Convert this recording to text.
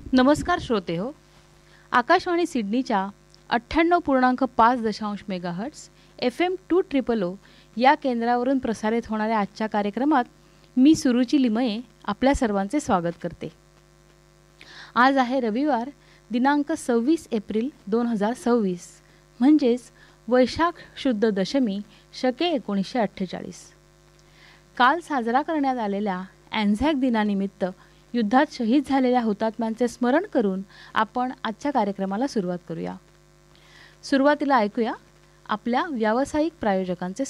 नमस्कार श्रोते हो. आकाशवाणी सिडनीच्या 98.5 मेगाहर्ट्स FM 200 या केंद्रावरून प्रसारित होणाऱ्या आजच्या कार्यक्रमात मी सुरुची लिमये आपल्या सर्वांचे स्वागत करते. आज आहे रविवार दिनांक 26 एप्रिल 2026 म्हणजेच वैशाख शुद्ध दशमी शके 1948. काल साजरा करण्यात आलेल्या अँझॅक दिनानिमित्त युद्धात शहीद झालेल्या हुतात्म्यांचे स्मरण करून आपण आजच्या कार्यक्रमाला सुरुवात करूया. सुरुवातीला ऐकूया आपल्या व्यावसायिक प्रायोजकांचे